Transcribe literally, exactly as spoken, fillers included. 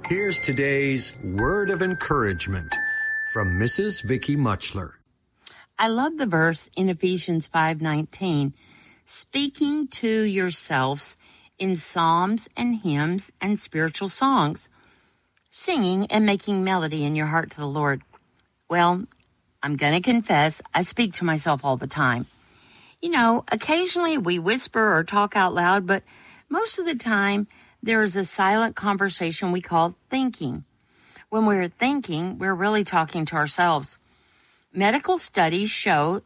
Here's today's word of encouragement from Missus Vicky Muchler. I love the verse in Ephesians five nineteen, speaking to yourselves in psalms and hymns and spiritual songs, singing and making melody in your heart to the Lord. Well, I'm going to confess, I speak to myself all the time. You know, occasionally we whisper or talk out loud, but most of the time there is a silent conversation we call thinking. When we're thinking, we're really talking to ourselves. Medical studies show